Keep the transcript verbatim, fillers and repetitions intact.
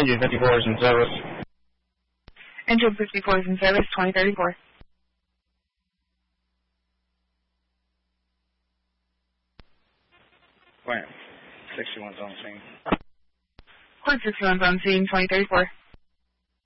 Engine fifty-four is in service. Engine fifty-four is in service, twenty thirty-four. Plant sixty-one's on scene. Plant sixty-one's on scene, twenty thirty-four.